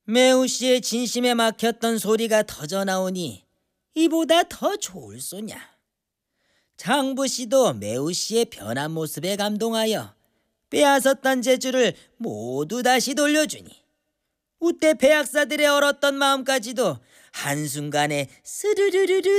매우 씨의 진심에 막혔던 소리가 터져 나오니 이보다 더 좋을 소냐. 장부 씨도 매우 씨의 변한 모습에 감동하여 빼앗았던 재주를 모두 다시 돌려주니 우때 배약사들의 얼었던 마음까지도 한순간에 스르르르르